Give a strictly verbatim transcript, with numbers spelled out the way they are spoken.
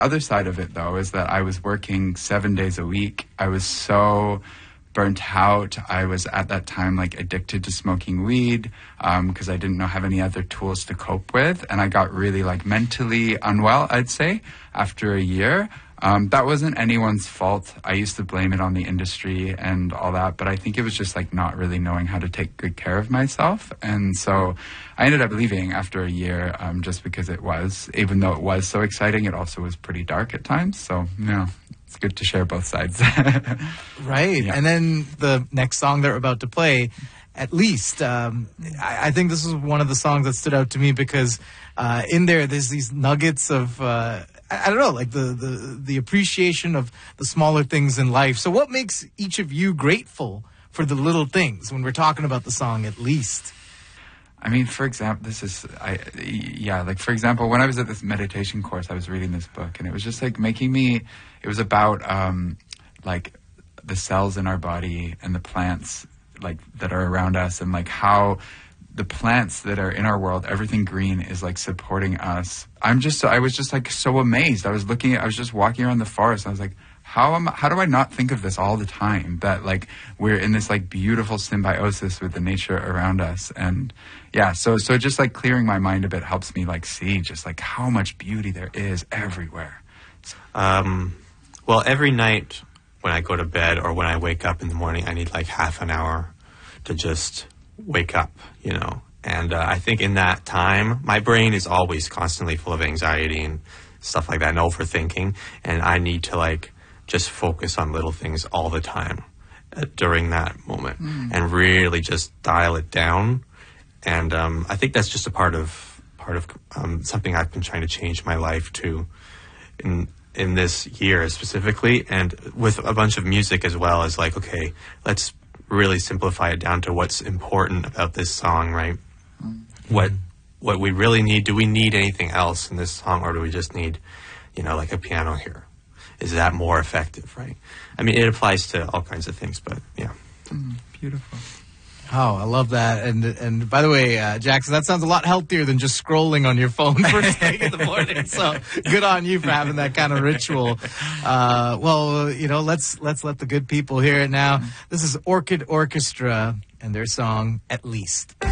Other side of it, though, is that I was working seven days a week. I was so burnt out. I was at that time like addicted to smoking weed because um, I didn't know have any other tools to cope with, and I got really like mentally unwell, I'd say, after a year. Um, that wasn't anyone's fault. I used to blame it on the industry and all that, but I think it was just like not really knowing how to take good care of myself. And so I ended up leaving after a year um, just because it was, even though it was so exciting, it also was pretty dark at times. So, yeah, it's good to share both sides. Right. Yeah. And then the next song that we're about to play, At Least, um, I, I think this is one of the songs that stood out to me because uh, in there, there's these nuggets of... Uh, I don't know, like the, the, the appreciation of the smaller things in life. So what makes each of you grateful for the little things when we're talking about the song At Least? I mean, for example, this is, I yeah, like, for example, when I was at this meditation course, I was reading this book, and it was just, like, making me, it was about, um, like, the cells in our body and the plants, like, that are around us, and, like, how the plants that are in our world, everything green, is like supporting us. I'm just, I was just like so amazed. I was looking at, I was just walking around the forest. And I was like, how am, how do I not think of this all the time? That like we're in this like beautiful symbiosis with the nature around us. And yeah, so so just like clearing my mind a bit helps me like see just like how much beauty there is everywhere. Um, well, every night when I go to bed or when I wake up in the morning, I need like half an hour to just wake up, you know. And uh, I think in that time, my brain is always constantly full of anxiety and stuff like that and overthinking. And I need to like just focus on little things all the time uh, during that moment mm. and really just dial it down. And um, I think that's just a part of part of um, something I've been trying to change my life to in in this year specifically, and with a bunch of music as well. As like, okay, let's really simplify it down to what's important about this song, right? Mm-hmm. What what we really need. Do we need anything else in this song, or do we just need, you know, like a piano here? Is that more effective, right? I mean, it applies to all kinds of things, but yeah. Mm, beautiful. Oh, I love that. And and by the way, uh, Jackson, that sounds a lot healthier than just scrolling on your phone first thing in the morning. So good on you for having that kind of ritual. Uh, well, you know, let's let's let the good people hear it now. This is Orchid Orchestra and their song, At Least.